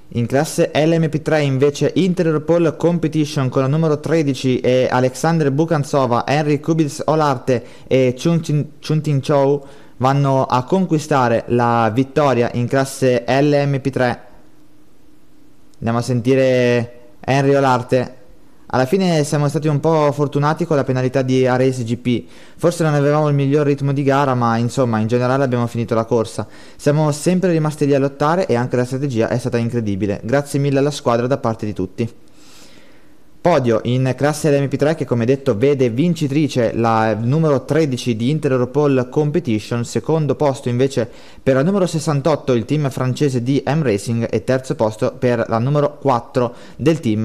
In classe LMP3 invece Interpol Competition con la numero 13 e Alexander Bukantsova, Henry Kubic Olarte e Chuntin Chou vanno a conquistare la vittoria in classe LMP3. Andiamo a sentire Henry Olarte. Alla fine siamo stati un po' fortunati con la penalità di Arace GP. Forse non avevamo il miglior ritmo di gara, ma insomma in generale abbiamo finito la corsa. Siamo sempre rimasti lì a lottare e anche la strategia è stata incredibile. Grazie mille alla squadra da parte di tutti. Podio in classe LMP3 che come detto vede vincitrice la numero 13 di Interpol Competition, secondo posto invece per la numero 68 il team francese di M Racing e terzo posto per la numero 4 del team